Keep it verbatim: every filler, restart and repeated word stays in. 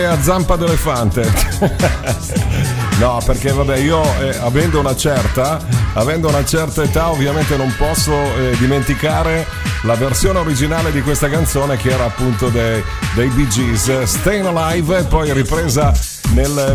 a zampa d'elefante. No, perché vabbè, io eh, avendo una certa avendo una certa età ovviamente non posso eh, dimenticare la versione originale di questa canzone, che era appunto dei, dei Bee Gees, Staying Alive, poi ripresa nel